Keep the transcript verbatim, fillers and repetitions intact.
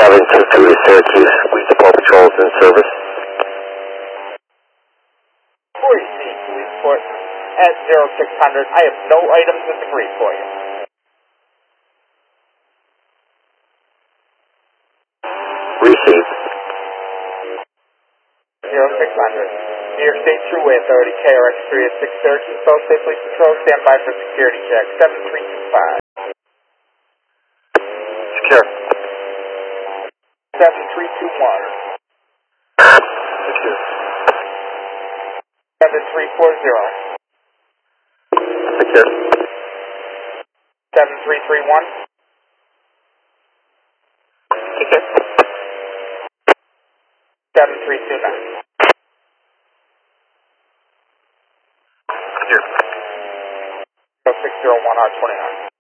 seven two two to Syracuse. Police Patrol Patrols in service. Corey C, Police Report at zero six hundred. I have no items in debris for you. Received. zero six hundred. New York State Thruway Authority, K R X three oh six Syracuse, South State Police Patrol, stand by for security check, seven three two five. Secure. seven three two one. Secure. seven three four zero. Secure. seven three three one. Secure. seven three two nine. Secure. six zero one R twenty-nine.